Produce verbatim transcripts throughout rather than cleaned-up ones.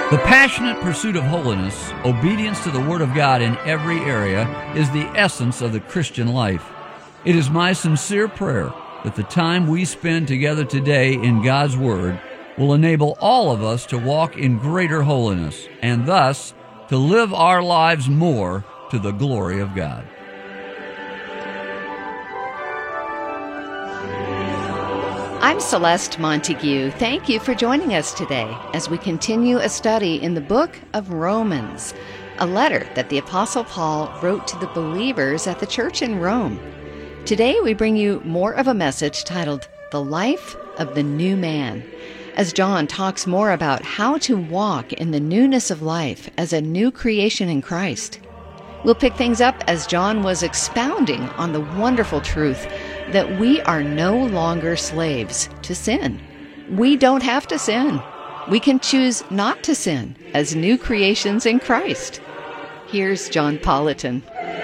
The passionate pursuit of holiness, obedience to the Word of God in every area, is the essence of the Christian life. It is my sincere prayer that the time we spend together today in God's Word will enable all of us to walk in greater holiness and thus to live our lives more to the glory of God. I'm Celeste Montague. Thank you for joining us today as we continue a study in the book of Romans, a letter that the Apostle Paul wrote to the believers at the church in Rome. Today we bring you more of a message titled, The Life of the New Man, as John talks more about how to walk in the newness of life as a new creation in Christ. We'll pick things up as John was expounding on the wonderful truth that we are no longer slaves to sin. We don't have to sin. We can choose not to sin as new creations in Christ. Here's John Politan.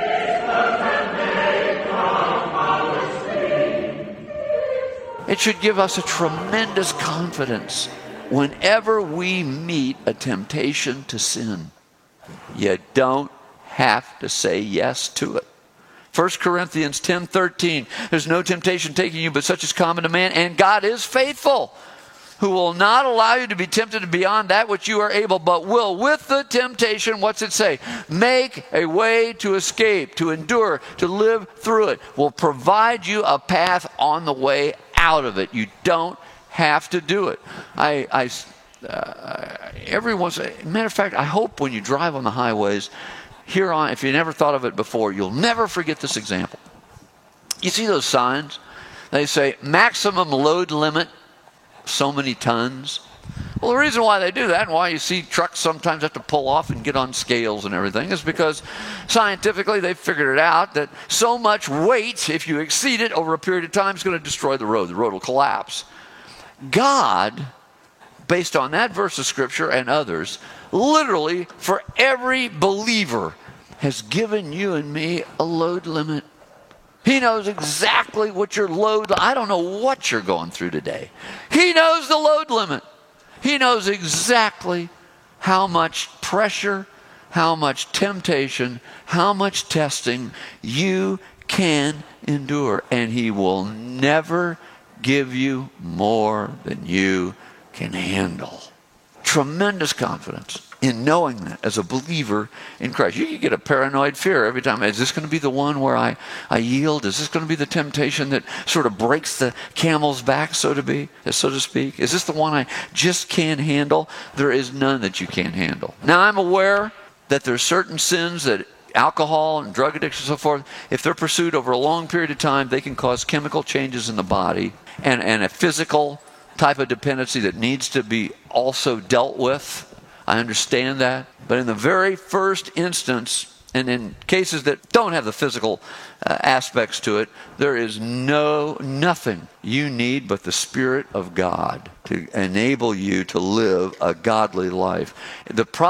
It should give us a tremendous confidence whenever we meet a temptation to sin. You don't have to say yes to it. First Corinthians ten thirteen, there's no temptation taking you but such is common to man, and God is faithful, who will not allow you to be tempted beyond that which you are able, but will with the temptation, what's it say? Make a way to escape, to endure, to live through it. Will provide you a path on the way out of it. You don't have to do it. I, I uh, every once, matter of fact, I hope when you drive on the highways, here on, if you never thought of it before, you'll never forget this example. You see those signs? They say maximum load limit, so many tons. Well, the reason why they do that and why you see trucks sometimes have to pull off and get on scales and everything is because scientifically they've figured it out that so much weight, if you exceed it over a period of time, is going to destroy the road. The road will collapse. God, based on that verse of Scripture and others, literally for every believer has given you and me a load limit. He knows exactly what your load, I don't know what you're going through today. He knows the load limit. He knows exactly how much pressure, how much temptation, how much testing you can endure. And He will never give you more than you can handle. Tremendous confidence in knowing that as a believer in Christ. You can get a paranoid fear every time. Is this going to be the one where I, I yield? Is this going to be the temptation that sort of breaks the camel's back, so to be, so to speak? Is this the one I just can't handle? There is none that you can't handle. Now, I'm aware that there's certain sins that alcohol and drug addiction and so forth, if they're pursued over a long period of time, they can cause chemical changes in the body and, and a physical type of dependency that needs to be also dealt with. I understand that. But in the very first instance, and in cases that don't have the physical uh, aspects to it, there is no nothing you need but the Spirit of God to enable you to live a godly life. The